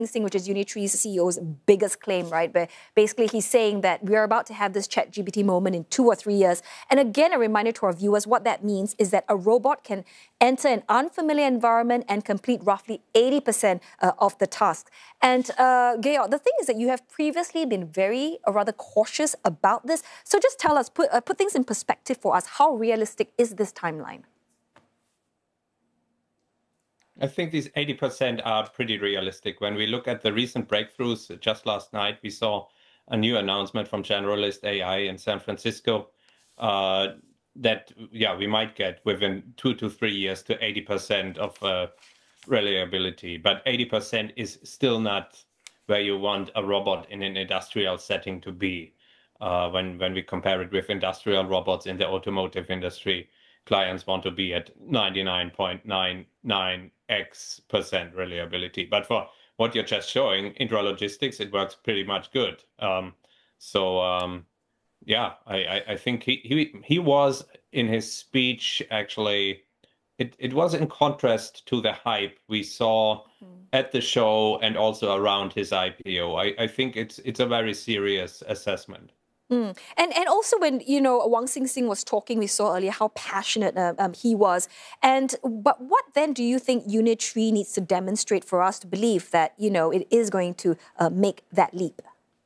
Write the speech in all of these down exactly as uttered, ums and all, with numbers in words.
Singh, which is Unitree's C E O's biggest claim, right? But basically, he's saying that we are about to have this ChatGPT moment in two or three years. And again, a reminder to our viewers, what that means is that a robot can enter an unfamiliar environment and complete roughly eighty percent uh, of the task. And uh, Georg, the thing is that you have previously been very, or rather cautious about this. So just tell us, put, uh, put things in perspective for us. How realistic is this timeline? I think these eighty percent are pretty realistic. When we look at the recent breakthroughs, just last night, we saw a new announcement from Generalist A I in San Francisco uh, that, yeah, we might get within two to three years to eighty percent of uh, reliability. But eighty percent is still not where you want a robot in an industrial setting to be. Uh, when, when we compare it with industrial robots in the automotive industry, clients want to be at ninety-nine point nine nine X percent reliability. But for what you're just showing, intralogistics, it works pretty much good. Um, so, um, yeah, I, I, I think he, he, he was in his speech, actually, it, it was in contrast to the hype we saw mm. at the show and also around his I P O. I, I think it's, it's a very serious assessment. Mm. And and also when, you know, Wang Xing Sing was talking, we saw earlier how passionate uh, um, he was. And but what then do you think Unitree needs to demonstrate for us to believe that, you know, it is going to uh, make that leap?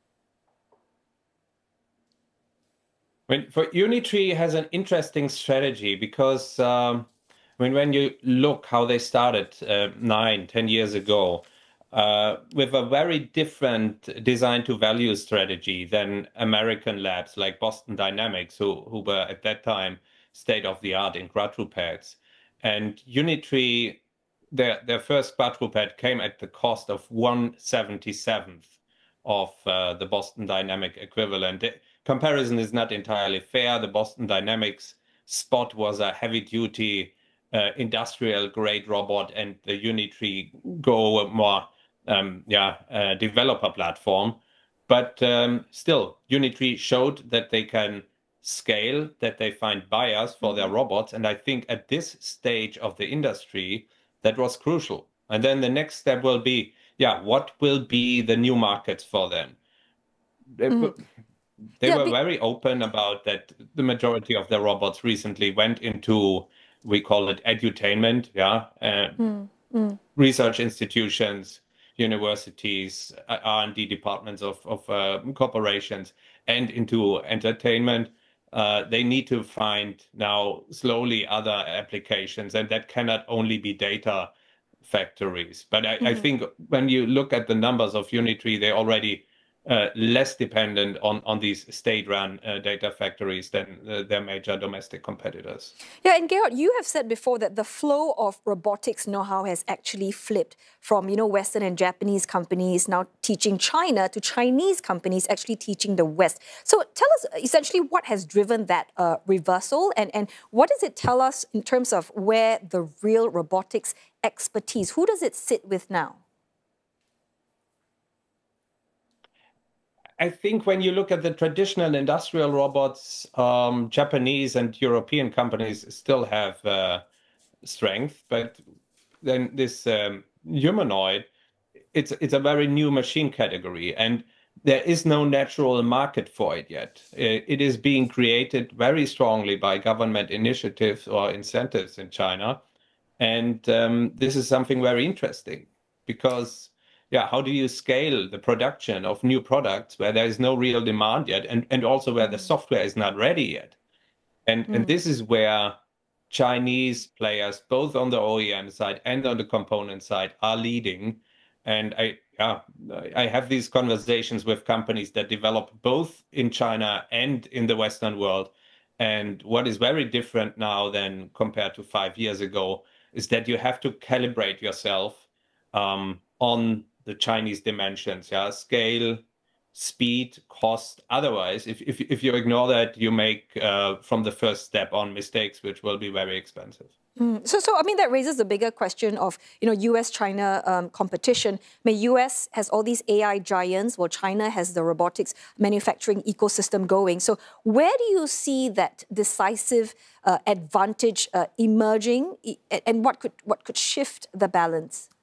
When, for Unitree has an interesting strategy because um, when, when you look how they started uh, nine, ten years ago, Uh, with a very different design to value strategy than American labs like Boston Dynamics, who, who were at that time state of the art in quadrupeds. And Unitree, their, their first quadruped came at the cost of one seventy-seventh of uh, the Boston Dynamic equivalent. The comparison is not entirely fair. The Boston Dynamics Spot was a heavy duty uh, industrial grade robot, and the Unitree Go more Um, yeah, uh, developer platform. But um, still, Unitree showed that they can scale, that they find buyers for mm-hmm. their robots. And I think at this stage of the industry, that was crucial. And then the next step will be, yeah, what will be the new markets for them? They, mm-hmm. they yeah, were very open about that. The majority of their robots recently went into, we call it edutainment, yeah, uh, mm-hmm. research institutions, universities, R and D departments of, of uh, corporations, and into entertainment. Uh, they need to find now slowly other applications, and that cannot only be data factories. But I, mm-hmm. I think when you look at the numbers of Unitree, they already Uh, less dependent on, on these state-run uh, data factories than uh, their major domestic competitors. Yeah, and Georg, you have said before that the flow of robotics know-how has actually flipped from, you know, Western and Japanese companies now teaching China to Chinese companies actually teaching the West. So tell us essentially what has driven that uh, reversal, and, and what does it tell us in terms of where the real robotics expertise, who does it sit with now? I think when you look at the traditional industrial robots, um, Japanese and European companies still have uh, strength, but then this um, humanoid, it's it's a very new machine category, and there is no natural market for it yet. It is being created very strongly by government initiatives or incentives in China, and um, this is something very interesting because, yeah, how do you scale the production of new products where there is no real demand yet, and, and also where the software is not ready yet? And, mm. and this is where Chinese players, both on the O E M side and on the component side, are leading. And I, yeah, I have these conversations with companies that develop both in China and in the Western world. And what is very different now than compared to five years ago is that you have to calibrate yourself um, on the Chinese dimensions, yeah, scale, speed, cost. Otherwise, if if, if you ignore that, you make uh, from the first step on mistakes, which will be very expensive. Mm. So, so I mean, that raises the bigger question of, you know, U S China um, competition. I mean, U S has all these A I giants, while China has the robotics manufacturing ecosystem going. So, where do you see that decisive uh, advantage uh, emerging, and what could what could shift the balance?